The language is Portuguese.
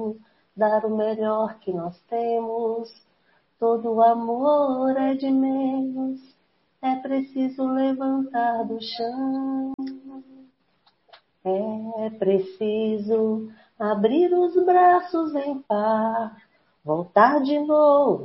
dar o melhor que nós temos. Todo amor é de menos, é preciso levantar do chão. É preciso abrir os braços em par, voltar de novo